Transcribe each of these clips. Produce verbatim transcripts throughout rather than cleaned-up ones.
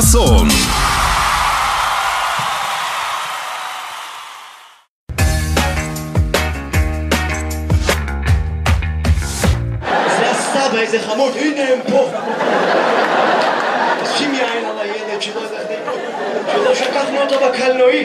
חסון. זה הסבא, איזה חמוד, הנה הם פה. שים יין על הילד שלא שלא שקחנו אותו בקלנועית.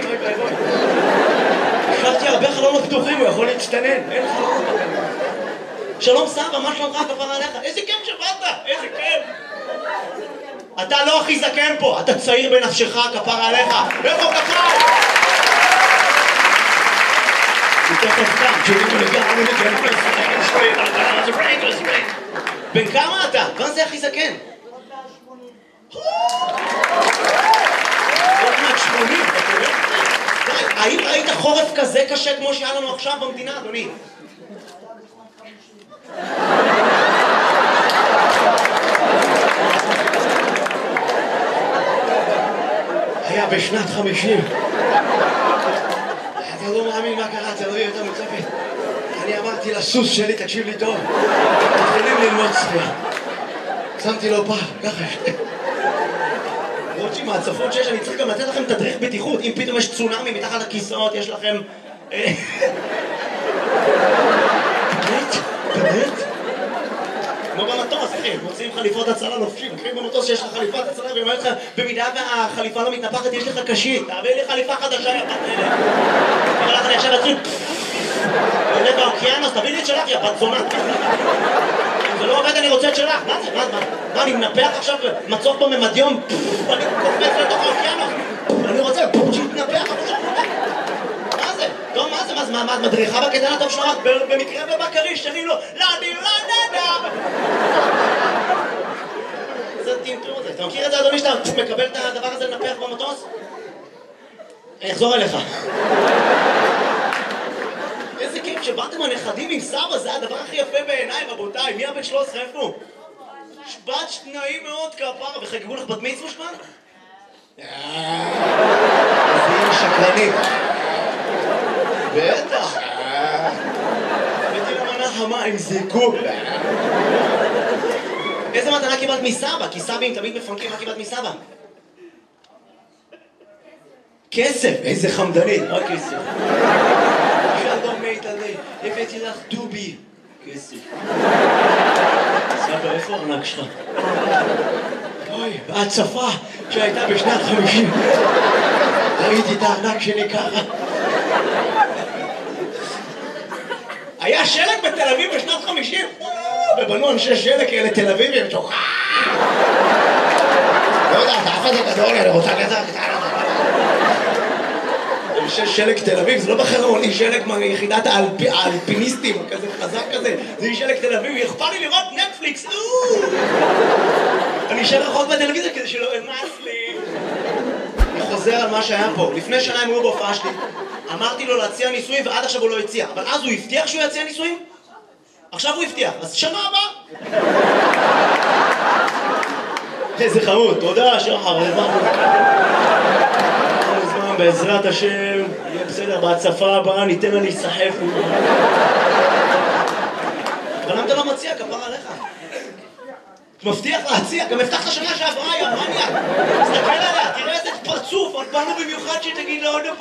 השארתי הרבה חלונות פתוחים, הוא יכול להצטנן, אין חלונות בקלנועית. שלום סבא, מה שלומך כפרה עליך? איזה כיף שבאת, איזה כיף. אתה לא הכי זקן פה, אתה צעיר בנפשך, כפרה עליך. איפה כפרה? בן כמה אתה? מה זה הכי זקן? עוד מעט שמונים, האם ראית חורף כזה קשה כמו שהיה לנו עכשיו במדינה, אדוני? היה בשנת חמישים. אתה לא מאמין מה קרה, אתה לא יותר מוצפת. אני אמרתי לסוס שלי, תקשיב לי טוב, יכולים ללמוד שחייה. שמתי לו פעם, ככה יש. למרות שעם ההצפות שיש, אני צריך גם לתת לכם תדריך בטיחות. אם פתאום יש צונאמי מתחת לכיסאות, יש לכם... באמת? באמת? כמו במטוס, אחי, מוצאים חליפות הצלה נופשים. אחי, במטוס שיש לך חליפת הצלה, ואומר לך, במידה והחליפה לא מתנפחת, יש לך קשית. תעביר לי חליפה חדשה, יא בת אלה. אבל לך אני עכשיו אצלי... עולה באוקיינוס, תביא לי את שלך, יא בת זונה. אם זה לא עובד, אני רוצה את שלך. מה זה? מה? מה? אני מנפח עכשיו מצוף בממדיום? אני קופץ לתוך האוקיינוס. אני רוצה שיתנפח. מה זה? טוב, מה זה? מה זה? מה? את מדריכה בקטן הטוב שלך? במקרה ובקריש, שאני לא... לא, אני לא נדע. זה טינטור הזה. אתה מכיר את זה, אדוני, שאתה מקבל את הדבר הזה לנפח במטוס? אני אחזור אליך. איזה כיף שבאתם הנכדים עם סבא, זה הדבר הכי יפה בעיניי, רבותיי. מי הבן שלוש עשרה, איפה? שבת שניים מאוד כפרה, וחגגו לך בת מצווה שמן? איזה אמא שקרנית. בטח. הבאתי למנה חמה עם זיקוק. איזה מתנה קיבלת מסבא? כי סבים תמיד מפנקים, מה קיבלת מסבא? כסף, איזה חמדנית, רק כסף. שלום מיטלי, הבאתי לך דובי. כסף. סבא, איפה הארנק שלך? אוי, בהצפה שהייתה בשנת חמישים. ראיתי את הארנק שלי ככה. היה שלג בתל אביב בשנת חמישים? ובנו אנשי שלג כאלה תל אביבים. לא יודע, אתה אף אחד זה גדול, אני רוצה גזר קטנה. אנשי שלג תל אביב, זה לא בחרון, היא שלג מיחידת האלפיניסטים, כזה חזק כזה, זה היא שלג תל אביב, אכפת לי לראות נטפליקס, אני אשאר רחוק בטלוויזיה כדי שלא אמאס לי. אני חוזר על מה שהיה פה, לפני שנה הם היו בהופעה שלי, אמרתי לו להציע נישואים ועד עכשיו הוא לא הציע, אבל אז הוא הבטיח שהוא יציע נישואים? עכשיו הוא הבטיח, אז שנה הבאה. איזה חמוד, תודה שחר, בעזרת השם, יהיה בסדר, בהצפה הבאה ניתן לה להיסחף. אבל למה אתה לא מציע, כפרה עליך? מבטיח להציע, גם הבטחת שנה שעברה, יא מניאק. תסתכל עליה, תראה איזה פרצוף, באנו במיוחד שתגיד לו עוד